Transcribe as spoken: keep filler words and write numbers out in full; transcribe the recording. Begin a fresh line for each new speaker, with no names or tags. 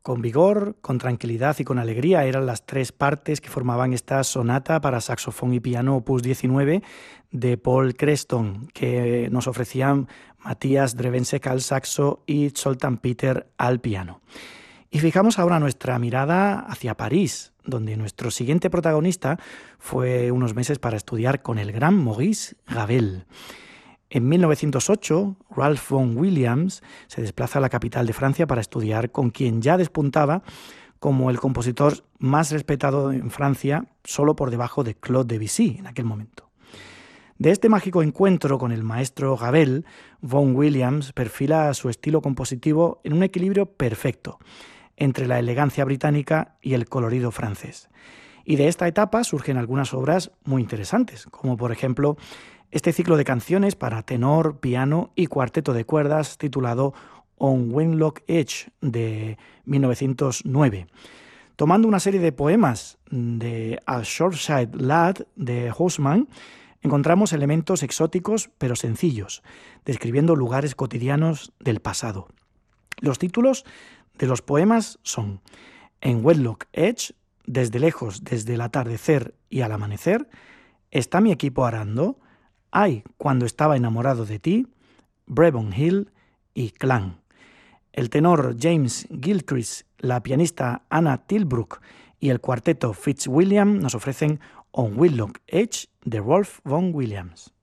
Con vigor, con tranquilidad y con alegría eran las tres partes que formaban esta sonata para saxofón y piano opus diecinueve de Paul Creston, que nos ofrecían Matías Drevenseck al saxo y Zoltán Peter al piano. Y fijamos ahora nuestra mirada hacia París, donde nuestro siguiente protagonista fue unos meses para estudiar con el gran Maurice Ravel. En mil novecientos ocho, Ralph Vaughan Williams se desplaza a la capital de Francia para estudiar con quien ya despuntaba como el compositor más respetado en Francia, solo por debajo de Claude Debussy en aquel momento. De este mágico encuentro con el maestro Ravel, Vaughan Williams perfila su estilo compositivo en un equilibrio perfecto entre la elegancia británica y el colorido francés. Y de esta etapa surgen algunas obras muy interesantes, como por ejemplo este ciclo de canciones para tenor, piano y cuarteto de cuerdas titulado On Wenlock Edge de mil novecientos nueve. Tomando una serie de poemas de A Shropshire Lad de Haussmann, encontramos elementos exóticos pero sencillos, describiendo lugares cotidianos del pasado. Los títulos de los poemas son En Wenlock Edge, Desde lejos, desde el atardecer y al amanecer, Está mi equipo arando, Ay, cuando estaba enamorado de ti, Brevon Hill y Clan. El tenor James Gilchrist, la pianista Anna Tilbrook y el cuarteto Fitzwilliam nos ofrecen On Wenlock Edge de Rolf Vaughan Williams.